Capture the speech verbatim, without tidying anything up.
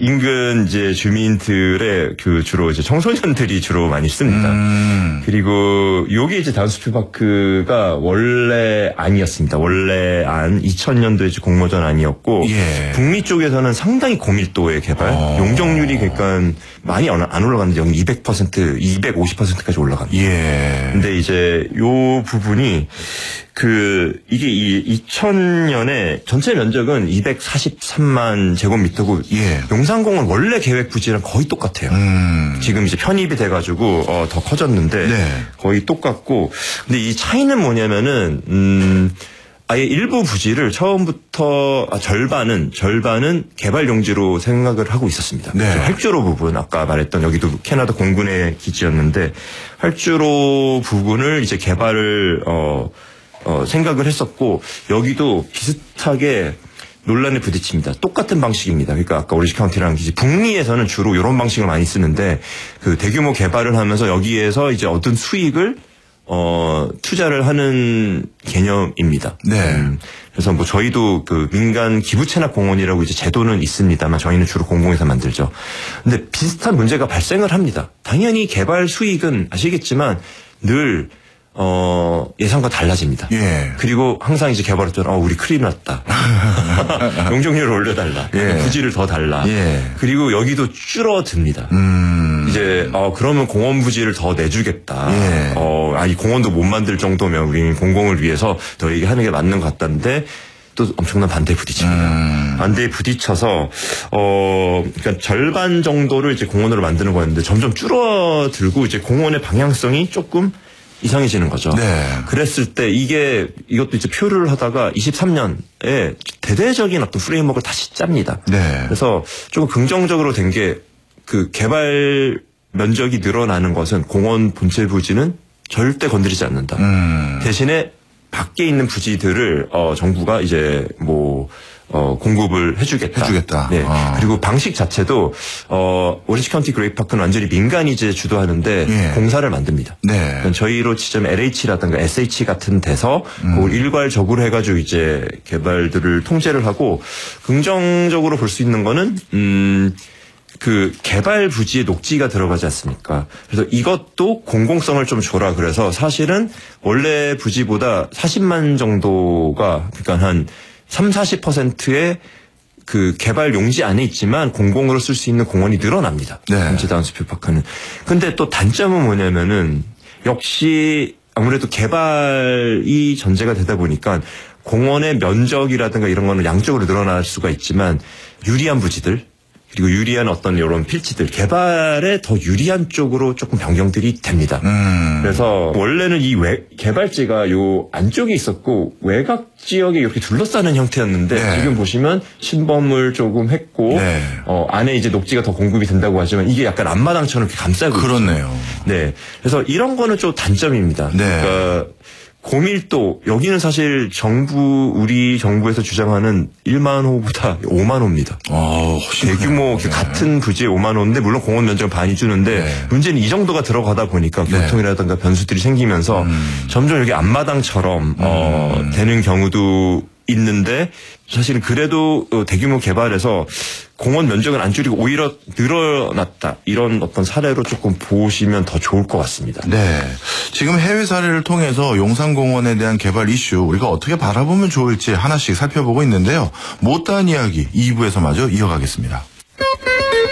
인근 이제 주민들의 그 주로 이제 청소년들이 주로 많이 씁니다. 음. 그리고 요게 이제 다운스필파크가 원래 아니었습니다. 원래 안 이천 년도에 이제 공모전 아니었고 예. 북미 쪽에서는 상당히 고밀도의 개발, 어. 용적률이 그러니까 많이 안 올라갔는데 여기 이백 퍼센트, 이백오십 퍼센트까지 올라갑니다. 예. 근데 이제 요 부분이 그 이게 이 이천 년에 전체 면적은 이백사십삼만 제곱미터고 예. 용산공원 원래 계획 부지랑 거의 똑같아요. 음. 지금 이제 편입이 돼가지고 어, 더 커졌는데 네. 거의 똑같고 근데 이 차이는 뭐냐면은 음. 아예 일부 부지를 처음부터 아, 절반은 절반은 개발 용지로 생각을 하고 있었습니다. 네. 활주로 부분 아까 말했던 여기도 캐나다 공군의 기지였는데 활주로 부분을 이제 개발을 어, 어, 생각을 했었고 여기도 비슷하게 논란에 부딪힙니다. 똑같은 방식입니다. 그러니까 아까 오리지 카운티라는 기지 북미에서는 주로 이런 방식을 많이 쓰는데 그 대규모 개발을 하면서 여기에서 이제 얻은 수익을 어, 투자를 하는 개념입니다. 네. 음, 그래서 뭐 저희도 그 민간 기부 체납 공원이라고 이제 제도는 있습니다만 저희는 주로 공공에서 만들죠. 근데 비슷한 문제가 발생을 합니다. 당연히 개발 수익은 아시겠지만 늘 어, 예상과 달라집니다. 예. 그리고 항상 이제 개발했던, 어, 우리 큰일 났다. 용적률을 올려달라. 예. 부지를 더 달라. 예. 그리고 여기도 줄어듭니다. 음. 이제, 어, 그러면 공원 부지를 더 내주겠다. 예. 어, 아니, 공원도 못 만들 정도면 우리는 공공을 위해서 더 얘기하는 게 맞는 것 같다는데, 또 엄청난 반대에 부딪힙니다. 음. 반대에 부딪혀서, 어, 그러니까 절반 정도를 이제 공원으로 만드는 거였는데 점점 줄어들고 이제 공원의 방향성이 조금 이상해지는 거죠. 네. 그랬을 때 이게 이것도 이제 표류를 하다가 이십삼 년에 대대적인 어떤 프레임워크를 다시 짭니다. 네. 그래서 조금 긍정적으로 된 게 그 개발 면적이 늘어나는 것은 공원 본체 부지는 절대 건드리지 않는다. 음. 대신에 밖에 있는 부지들을 어 정부가 이제 뭐 어, 공급을 해주겠다. 해주겠다. 네. 아. 그리고 방식 자체도, 어, 오렌지 카운티 그레이 파크는 완전히 민간이 이제 주도하는데, 예. 공사를 만듭니다. 네. 그러니까 저희로 치자면 엘에이치라든가 에스에이치 같은 데서, 음. 그걸 일괄적으로 해가지고 이제 개발들을 통제를 하고, 긍정적으로 볼 수 있는 거는, 음, 그 개발 부지에 녹지가 들어가지 않습니까? 그래서 이것도 공공성을 좀 줘라. 그래서 사실은 원래 부지보다 사십만 정도가, 그러니까 한 삼, 사십 퍼센트의 그 개발 용지 안에 있지만 공공으로 쓸 수 있는 공원이 늘어납니다. 네. 엠지 다운스필파크는. 근데 또 단점은 뭐냐면은 역시 아무래도 개발이 전제가 되다 보니까 공원의 면적이라든가 이런 거는 양적으로 늘어날 수가 있지만 유리한 부지들 그리고 유리한 어떤 이런 필지들 개발에 더 유리한 쪽으로 조금 변경들이 됩니다. 음. 그래서 원래는 이 외, 개발지가 요 안쪽에 있었고 외곽 지역에 이렇게 둘러싸는 형태였는데 네. 지금 보시면 신범을 조금 했고 네. 어, 안에 이제 녹지가 더 공급이 된다고 하지만 이게 약간 앞마당처럼 이렇게 감싸고 그렇네요. 있죠. 네, 그래서 이런 거는 좀 단점입니다. 네. 그러니까 고밀도 여기는 사실 정부 우리 정부에서 주장하는 일만 호보다 오만 호입니다. 어, 대규모 네. 같은 부지에 오만 호인데 물론 공원 면적은 반이 주는데 네. 문제는 이 정도가 들어가다 보니까 네. 교통이라든가 변수들이 생기면서 음. 점점 여기 앞마당처럼 음. 어, 되는 경우도 있는데 사실은 그래도 대규모 개발에서 공원 면적은 안 줄이고 오히려 늘어났다. 이런 어떤 사례로 조금 보시면 더 좋을 것 같습니다. 네. 지금 해외 사례를 통해서 용산공원에 대한 개발 이슈 우리가 어떻게 바라보면 좋을지 하나씩 살펴보고 있는데요. 못다한 이야기 이 부에서 마저 이어가겠습니다.